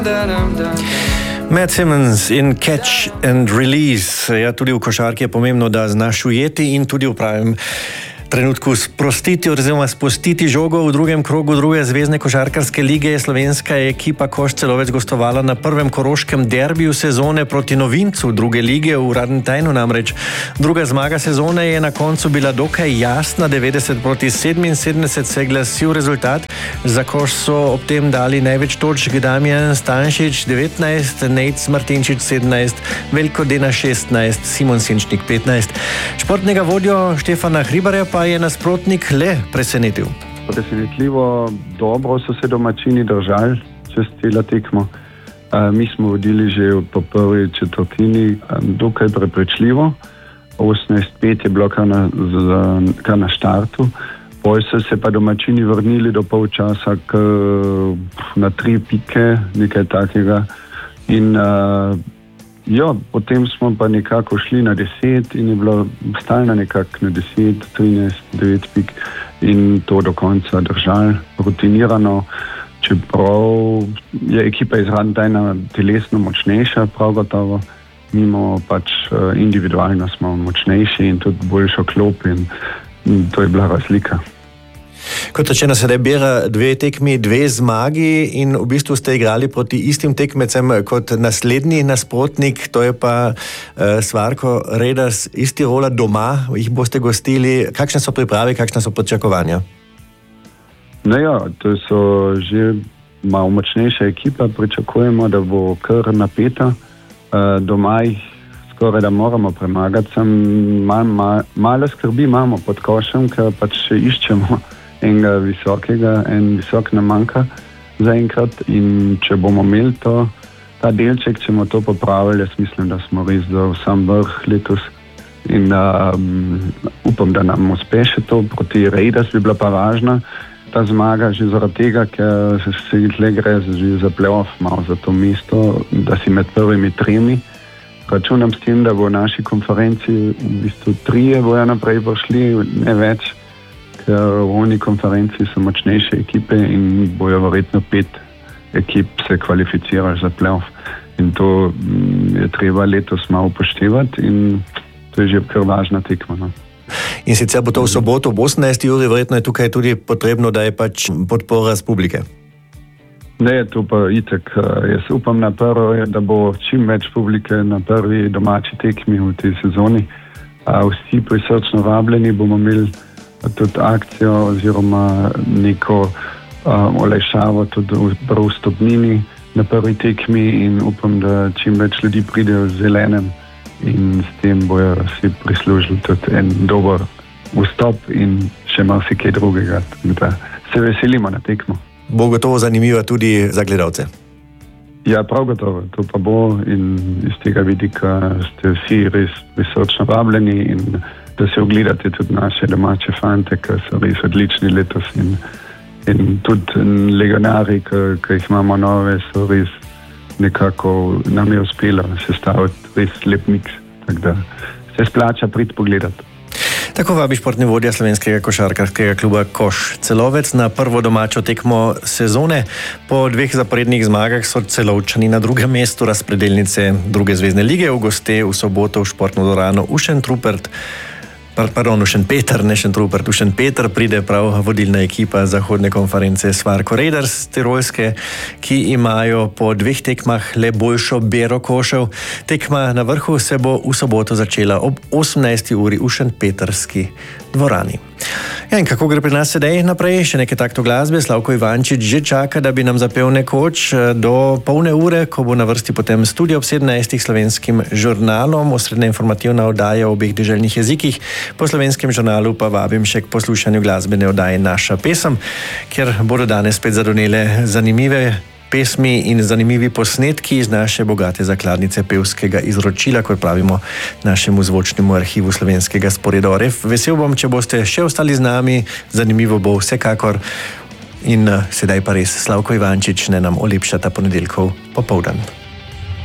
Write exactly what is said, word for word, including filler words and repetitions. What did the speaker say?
Matt Simmons in Catch and Release. Ja, tudi v košarki je pomembno, da znaš ujeti in tudi v pravem trenutku sprostiti oziroma spustiti žogo. V drugem krogu druge zvezne košarkarske lige je slovenska ekipa Koš Celovec gostovala na prvem koroškem derbiju sezone proti novincu druge lige v Radentajnu namreč. Druga zmaga sezone je na koncu bila dokaj jasna, devetdeset proti sedeminsedemdeset se je glasil rezultat. Za Koš so ob tem dali največ točk Damjan Stanšič devetnajst, Nejc Martinčič sedemnajst, Veljko Dena šestnajst, Simon Senčnik petnajst. Športnega vodjo Štefana Hribarja pa je nasprotnik le presenetil. Presenetljivo dobro so se domačini držali čez celo tekmo. Uh, mi smo vodili že po prvi četrtini um, dokaj prepričljivo. osemnajst pet je bilo kar na, z, kar na štartu. Potem so se pa domačini vrnili do polčasa k, na tri pike, nekaj takega. In uh, jo, potem smo pa nekako šli na deset in je bilo stalno nekako na deset, trinajst, devet pik in to do konca držali rutinirano. Čeprav je ekipa iz Radentajna telesno močnejša, prav gotovo, mimo pač individualno smo močnejši in tudi boljšo klop in, in to je bila razlika. Kot rečeno, sedaj bira dve tekmi, dve zmagi in v bistvu ste igrali proti istim tekmecem kot naslednji nasprotnik, to je pa uh, Svarko Raiders iz Tirola doma, jih boste gostili. Kakšne so priprave, kakšne so pričakovanja? No ja, to so že malo močnejša ekipa, pričakujemo, da bo kar napeta. Uh, doma jih skoraj da moramo premagati, sem mal, mal, malo skrbi imamo pod košem, ker pač še iščemo enega visokega, en visok nam manjka zaenkrat in če bomo imeli to, ta delček, če bomo to popravili, jaz mislim, da smo res za sam vrh letos in um, upam, da nam uspe še to. Proti Raiders bi bila pa važna ta zmaga že zaradi tega, ker se tle gre že za playoff, malo za to mesto, da si med prvimi tremi. Računam s tem, da bo v naši konferenci v bistvu trije bojo naprej prišli, ne več, ker v oni konferenci so močnejše ekipe in bojo verjetno pet ekip se kvalificirali za playoff. In to je treba letos malo upoštevati in to je že kar važna tekma. No. In sicer bo to v soboto ob osemnajsti uri, verjetno je tukaj tudi potrebno, da je pač podpora z publike. Ne, to pa itek. Jaz upam na prvo, da bo čim več publike na prvi domači tekmi v tej sezoni. Vsi prisrčno vabljeni, bomo imeli tudi akcijo oziroma neko um, olajšavo tudi v vstopnini na prvi tekmi in upam, da čim več ljudi pridejo z zelenem in s tem bojo si prislužili tudi en dober vstop in še marsikaj drugega. Da se veselimo na tekmo. Bo gotovo zanimiva tudi za gledalce. Ja, prav gotovo. To pa bo in iz tega vidika ste vsi res prisrčno vabljeni in da se ogledate tudi naše domače fante, ki so res odlični letos in, in tudi legionari, ki, ki jih imamo nove, so res nekako nam je uspelo sestaviti res lep miks, tako da se splača priti pogledati. Tako vabi športni vodja slovenskega košarkarskega kluba Koš Celovec na prvo domačo tekmo sezone. Po dveh zaporednih zmagah so Celovčani na drugem mestu razpredelnice druge zvezne lige v goste v soboto v športno dvorano v Šentrupert. Pardon, v Šentpeter, ne Šentrupert, v Šentpeter pride prav vodilna ekipa zahodne konference Svarko Raiders Tirolske, ki imajo po dveh tekmah le boljšo bero košev. Tekma na vrhu se bo v soboto začela ob osemnajsti uri v Šentpeterski dvorani. Ja, in kako gre pri nas sedaj naprej? Še nekaj takto glasbe. Slavko Ivančič že čaka, da bi nam zapel nekoč do polne ure, ko bo na vrsti potem studio ob sedemnajstih slovenskim žurnalom, osrednja informativna oddaja v obeh deželnih jezikih. Po slovenskem žurnalu pa vabim še k poslušanju glasbene oddaje Naša pesem, kjer bodo danes spet zadonele zanimive pesmi in zanimivi posnetki iz naše bogate zakladnice pevskega izročila, kot pravimo našemu zvočnemu arhivu slovenskega sporedora. Vesel bom, če boste še ostali z nami, zanimivo bo vsekakor in sedaj pa res Slavko Ivančič ne nam olepša ta ponedeljkov popoldan.